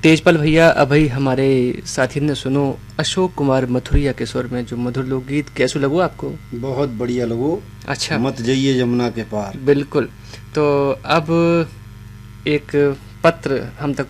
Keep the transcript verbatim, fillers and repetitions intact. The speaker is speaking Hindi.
तेजपाल भैया, अभी हमारे साथी ने सुनो अशोक कुमार मथुरिया के स्वर में जो मधुर लोकगीत, कैसे लगो आपको? बहुत बढ़िया लगो। अच्छा, मत जाइए यमुना के पार। बिल्कुल। तो अब एक पत्र हम तक